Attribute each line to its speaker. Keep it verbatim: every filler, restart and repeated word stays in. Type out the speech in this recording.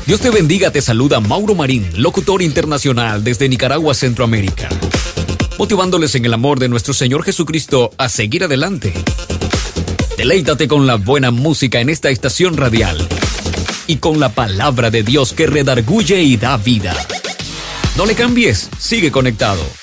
Speaker 1: Dios te bendiga, te saluda Mauro Marín, locutor internacional desde Nicaragua, Centroamérica, motivándoles en el amor de nuestro Señor Jesucristo a seguir adelante. Deleítate con la buena música en esta estación radial y con la palabra de Dios que redarguye y da vida. No le cambies, sigue conectado.